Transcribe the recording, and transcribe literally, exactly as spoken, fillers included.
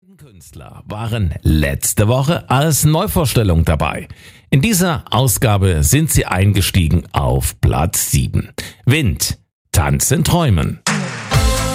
Beiden Künstler waren letzte Woche als Neuvorstellung dabei. In dieser Ausgabe sind sie eingestiegen auf Platz sieben. Wind, Tanz in Träumen.